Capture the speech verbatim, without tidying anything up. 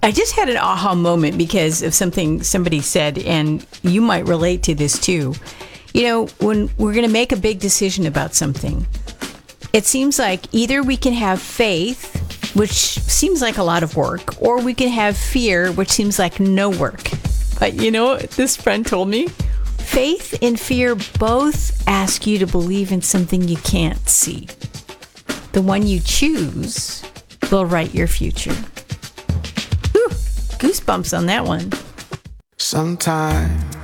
I just had an aha moment because of something somebody said, and you might relate to this too. You know, when we're going to make a big decision about something, it seems like either we can have faith, which seems like a lot of work, or we can have fear, which seems like no work. But you know what this friend told me? Faith and fear both ask you to believe in something you can't see. The one you choose will write your future. Whew, goosebumps on that one. Sometimes